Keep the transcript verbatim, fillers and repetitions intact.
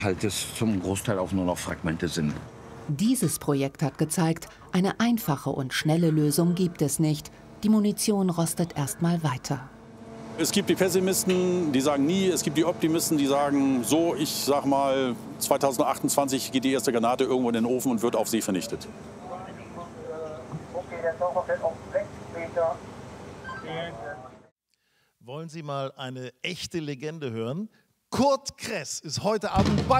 halt es zum Großteil auch nur noch Fragmente sind. Dieses Projekt hat gezeigt, eine einfache und schnelle Lösung gibt es nicht. Die Munition rostet erstmal weiter. Es gibt die Pessimisten, die sagen nie. Es gibt die Optimisten, die sagen so, ich sag mal, zweitausendachtundzwanzig geht die erste Granate irgendwo in den Ofen und wird auf See vernichtet. Wollen Sie mal eine echte Legende hören? Kurt Kress ist heute Abend bei